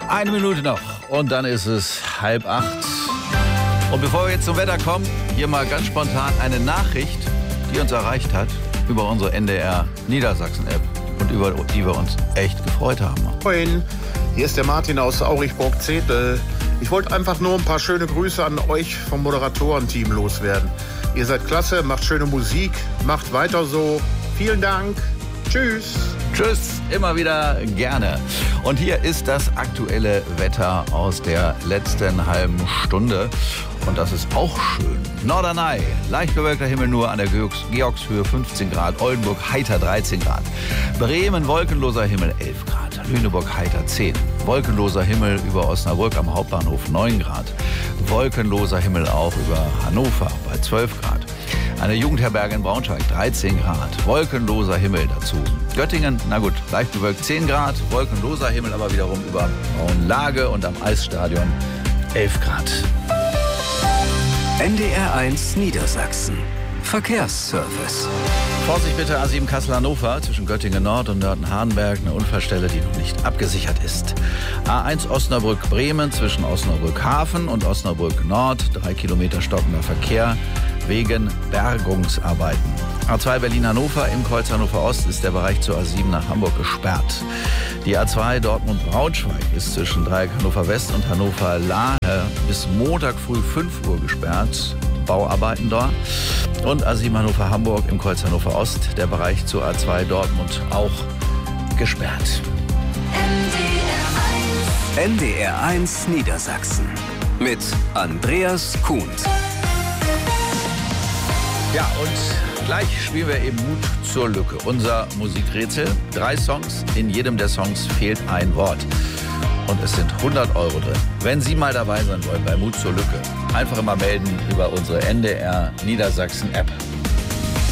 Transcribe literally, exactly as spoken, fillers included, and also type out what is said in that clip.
Eine Minute noch und dann ist es halb acht. Und bevor wir jetzt zum Wetter kommen, hier mal ganz spontan eine Nachricht, die uns erreicht hat über unsere N D R Niedersachsen-App und über die wir uns echt gefreut haben. Moin, hier ist der Martin aus Aurichburg-Zetel. Ich wollte einfach nur ein paar schöne Grüße an euch vom Moderatorenteam loswerden. Ihr seid klasse, macht schöne Musik, macht weiter so. Vielen Dank. Tschüss. Tschüss, immer wieder gerne. Und hier ist das aktuelle Wetter aus der letzten halben Stunde. Und das ist auch schön. Norderney, leicht bewölkter Himmel nur an der Georgshöhe fünfzehn Grad. Oldenburg heiter dreizehn Grad. Bremen wolkenloser Himmel elf Grad. Lüneburg heiter zehn. Wolkenloser Himmel über Osnabrück am Hauptbahnhof neun Grad. Wolkenloser Himmel auch über Hannover bei zwölf Grad. Eine Jugendherberge in Braunschweig dreizehn Grad. Wolkenloser Himmel dazu. Göttingen, na gut, leicht bewölkt zehn Grad. Wolkenloser Himmel aber wiederum über Braunlage und am Eisstadion elf Grad. N D R eins Niedersachsen. Verkehrsservice. Vorsicht bitte, A sieben Kassel-Hannover zwischen Göttingen Nord und Nörten-Hardenberg. Eine Unfallstelle, die noch nicht abgesichert ist. A eins Osnabrück-Bremen zwischen Osnabrück-Hafen und Osnabrück Nord. Drei Kilometer stockender Verkehr wegen Bergungsarbeiten. A zwei Berlin-Hannover im Kreuz Hannover Ost ist der Bereich zur A sieben nach Hamburg gesperrt. Die A zwei Dortmund-Braunschweig ist zwischen Dreieck Hannover West und Hannover-Lahe bis Montag früh fünf Uhr gesperrt. Bauarbeiten dort. Und A sieben Hannover-Hamburg im Kreuz Hannover Ost, der Bereich zur A zwei Dortmund auch gesperrt. N D R eins Niedersachsen mit Andreas Kuhn. Ja, und gleich spielen wir eben Mut zur Lücke. Unser Musikrätsel. Drei Songs, in jedem der Songs fehlt ein Wort. Und es sind hundert Euro drin. Wenn Sie mal dabei sein wollen bei Mut zur Lücke, einfach immer melden über unsere N D R Niedersachsen App.